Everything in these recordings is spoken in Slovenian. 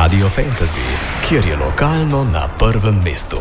Radio Fantasy, kjer je lokalno na prvem mestu.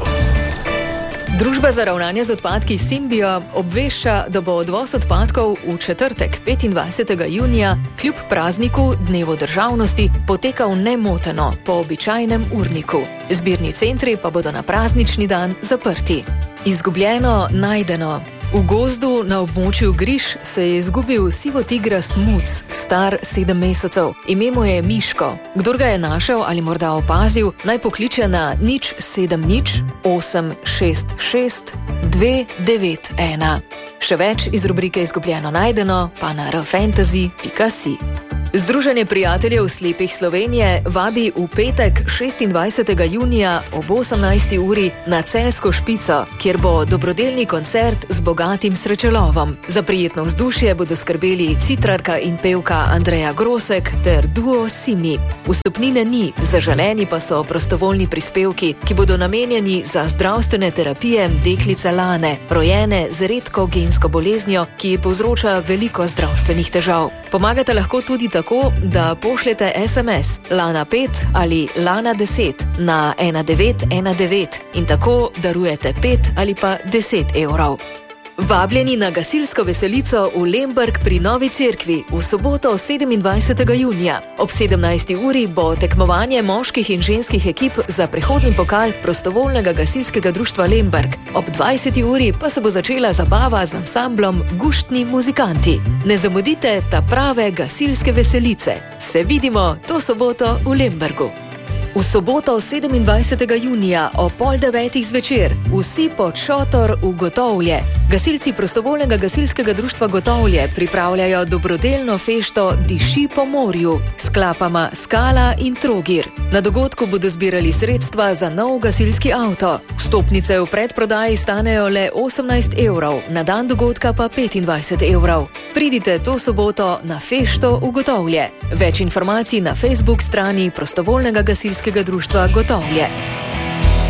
Družba za ravnanje z odpadki Symbio obvešča, da bo odvoz odpadkov v četrtek, 25. junija, kljub prazniku Dnevu državnosti, potekal nemoteno po običajnem urniku. Zbirni centri pa bodo na praznični dan zaprti. Izgubljeno, najdeno. V gozdu na območju Griž se je izgubil sivotigrast muc, star 7 mesecev. Ime mu je Miško. Kdor ga je našel ali morda opazil, naj pokliče na 070 866 291. Še več iz rubrike Izgubljeno najdeno pa na rfantasy.si. Združenje prijateljev slepih Slovenije vabi v petek 26. junija ob 18. uri na Celjsko špico, kjer bo dobrodelni koncert z bogatim srečelovom. Za prijetno vzdušje bodo skrbeli citrarka in pevka Andreja Grosek ter duo Simi. Vstopnine ni, zaželeni pa so prostovoljni prispevki, ki bodo namenjeni za zdravstvene terapije deklice Lane, rojene z redko gensko boleznijo, ki povzroča veliko zdravstvenih težav. Pomagate lahko tudi tako, da pošljete SMS Lana 5 ali Lana 10 na 1919 in tako darujete 5 ali pa 10 evrov. Vabljeni na gasilsko veselico v Lemberg pri Novi Cerkvi v soboto 27. junija. Ob 17. uri bo tekmovanje moških in ženskih ekip za prehodni pokal prostovoljnega gasilskega društva Lemberg. Ob 20. uri pa se bo začela zabava z ansamblom Guštni muzikanti. Ne zamudite ta prave gasilske veselice. Se vidimo to soboto v Lembergu. V soboto 27. junija o 8:30 zvečer vsi pod šotor v Gotovlje. Gasilci prostovoljnega gasilskega društva Gotovlje pripravljajo dobrodelno fešto Diši po morju s klapama Skala in Trogir. Na dogodku bodo zbirali sredstva za nov gasilski avto. Vstopnice v predprodaji stanejo le 18 evrov, na dan dogodka pa 25 evrov. Pridite to soboto na fešto v Gotovlje. Več informacij na Facebook strani prostovoljnega gasilskega društva Gotovlje.